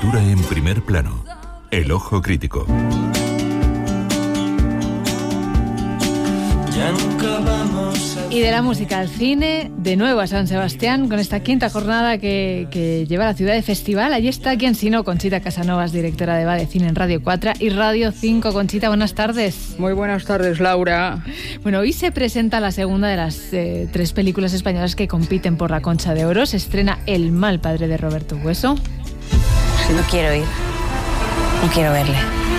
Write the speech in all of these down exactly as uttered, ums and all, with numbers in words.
cultura en primer plano. El ojo crítico. Y de la música al cine, de nuevo a San Sebastián, con esta quinta jornada que, que lleva la ciudad de festival. Allí está, quien si no, Conchita Casanovas, directora de Va de Cine en Radio cuatro y Radio cinco. Conchita, buenas tardes. Muy buenas tardes, Laura. Bueno, hoy se presenta la segunda de las eh, tres películas españolas que compiten por la Concha de Oro. Se estrena El mal padre de Roberto Bueso. No quiero ir. No quiero verle.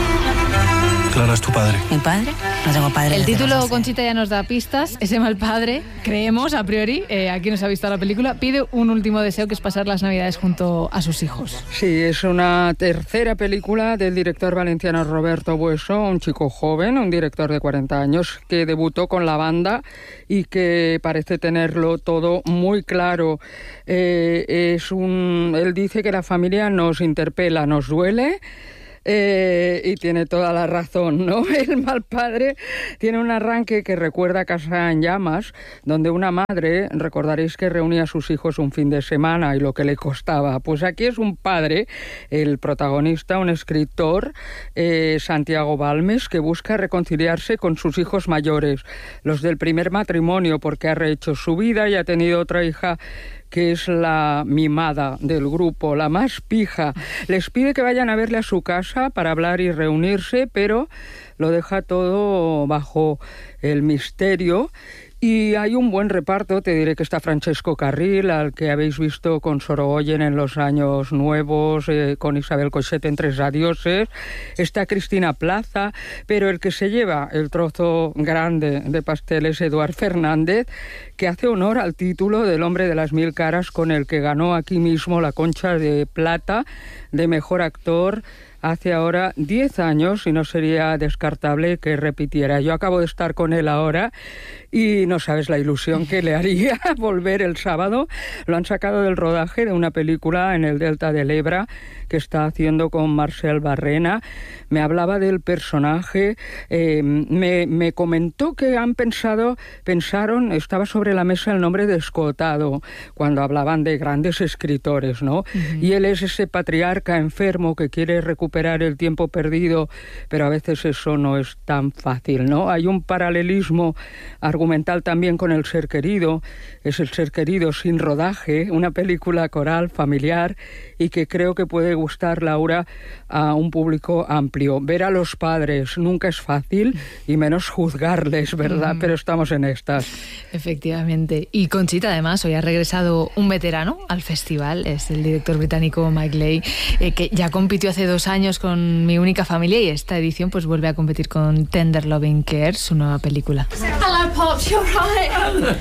Clara es tu padre. ¿Mi padre? No tengo padre. El título, Conchita, ya nos da pistas. Ese mal padre, creemos, a priori, eh, aquí nos ha visto la película, pide un último deseo, que es pasar las Navidades junto a sus hijos. Sí, es una tercera película del director valenciano Roberto Bueso, un chico joven, un director de cuarenta años, que debutó con la banda y que parece tenerlo todo muy claro. Eh, es un, él dice que la familia nos interpela, nos duele. Eh, y tiene toda la razón, ¿no? El mal padre tiene un arranque que recuerda a Casa en Llamas, donde una madre, recordaréis que reunía a sus hijos un fin de semana y lo que le costaba. Pues aquí es un padre, el protagonista, un escritor, eh, Santiago Balmes, que busca reconciliarse con sus hijos mayores, los del primer matrimonio, porque ha rehecho su vida y ha tenido otra hija que es la mimada del grupo, la más pija. Les pide que vayan a verle a su casa para hablar y reunirse, pero lo deja todo bajo el misterio. Y hay un buen reparto, te diré que está Francesco Carril, al que habéis visto con Sorogoyen en los años nuevos, eh, con Isabel Coixet en Tres Adioses, está Cristina Plaza, pero el que se lleva el trozo grande de pastel es Eduard Fernández, que hace honor al título del hombre de las mil caras, con el que ganó aquí mismo la Concha de Plata de Mejor Actor hace ahora diez años, y no sería descartable que repitiera. Yo acabo de estar con él ahora y no sabes la ilusión que le haría volver el sábado. Lo han sacado del rodaje de una película en el Delta del Ebra que está haciendo con Marcel Barrena. Me hablaba del personaje, eh, me, me comentó que han pensado, pensaron, estaba sobre la mesa el nombre de Escotado, cuando hablaban de grandes escritores, ¿no? Uh-huh. Y él es ese patriarca enfermo que quiere recuperar el tiempo perdido, pero a veces eso no es tan fácil, ¿no? Hay un paralelismo argumental también con El ser querido, es El ser querido sin rodaje, una película coral, familiar, y que creo que puede gustar, Laura, a un público amplio. Ver a los padres nunca es fácil, y menos juzgarles, ¿verdad? Mm. Pero estamos en estas. Efectivamente. Y Conchita, además, hoy ha regresado un veterano al festival, es el director británico Mike Leigh, eh, que ya compitió hace dos años con Mi única familia, y esta edición pues vuelve a competir con Tender Loving Care, su nueva película. Hello, Pops, you're right.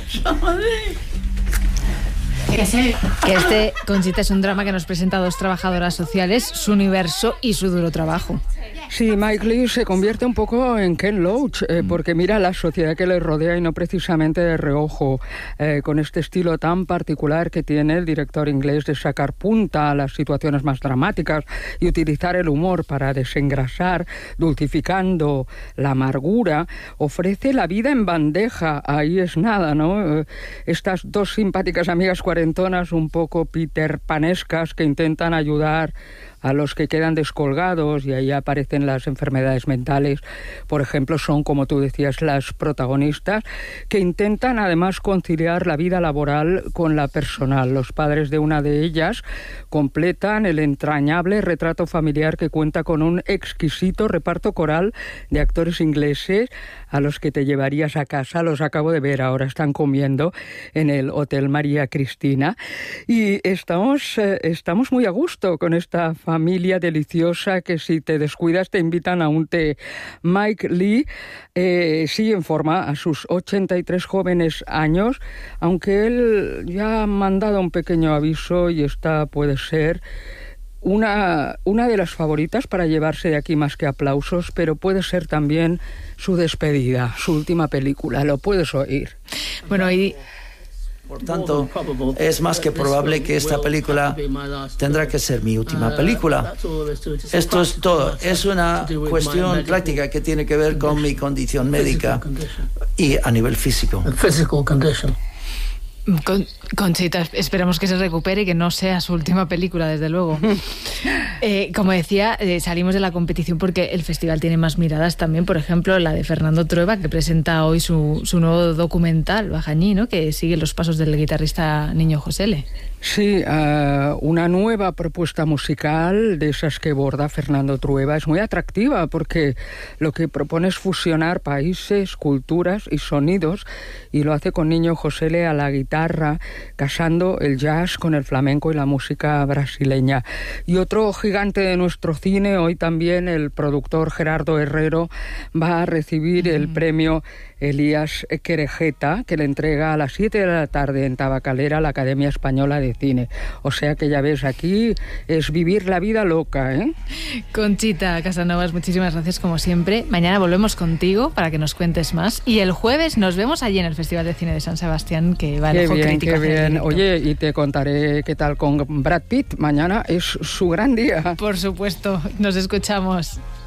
Que este, Conchita, es un drama que nos presenta a dos trabajadoras sociales, su universo y su duro trabajo. Sí, Mike Leigh se convierte un poco en Ken Loach, eh, porque mira la sociedad que le rodea y no precisamente de reojo, eh, con este estilo tan particular que tiene el director inglés de sacar punta a las situaciones más dramáticas y utilizar el humor para desengrasar, dulcificando la amargura. Ofrece la vida en bandeja, ahí es nada, ¿no? Eh, estas dos simpáticas amigas cuarentonas un poco Peter Panescas que intentan ayudar a los que quedan descolgados, y ahí aparecen las enfermedades mentales, por ejemplo, son, como tú decías, las protagonistas, que intentan además conciliar la vida laboral con la personal. Los padres de una de ellas completan el entrañable retrato familiar que cuenta con un exquisito reparto coral de actores ingleses a los que te llevarías a casa. Los acabo de ver, ahora están comiendo en el Hotel María Cristina, y estamos, eh, estamos muy a gusto con esta familia familia deliciosa que si te descuidas te invitan a un té. Mike Leigh eh, sigue en forma a sus ochenta y tres jóvenes años, aunque él ya ha mandado un pequeño aviso, y esta puede ser una, una de las favoritas para llevarse de aquí más que aplausos, pero puede ser también su despedida, su última película. Lo puedes oír. Bueno, y por tanto, es más que probable que esta película tendrá que ser mi última película. Esto es todo. Es una cuestión práctica que tiene que ver con mi condición médica y a nivel físico. Con, Conchita, esperamos que se recupere y que no sea su última película, desde luego. Eh, como decía, eh, salimos de la competición porque el festival tiene más miradas también, por ejemplo, la de Fernando Trueba, que presenta hoy su, su nuevo documental, Bajañí, ¿no?, que sigue los pasos del guitarrista Niño Josele. Sí, uh, una nueva propuesta musical de esas que borda Fernando Trueba. Es muy atractiva porque lo que propone es fusionar países, culturas y sonidos, y lo hace con Niño Josele a la guitarra, casando el jazz con el flamenco y la música brasileña. Y otro gigante de nuestro cine, hoy también el productor Gerardo Herrero, va a recibir el premio Elías Querejeta, que le entrega a las siete de la tarde en Tabacalera la Academia Española de Cine. O sea que ya ves, aquí es vivir la vida loca, ¿eh? Conchita Casanovas, muchísimas gracias como siempre. Mañana volvemos contigo para que nos cuentes más. Y el jueves nos vemos allí en el Festival de Cine de San Sebastián, que va el Ojo Crítico. Qué bien, qué bien. Oye, y te contaré qué tal con Brad Pitt. Mañana es su gran día. Por supuesto, nos escuchamos.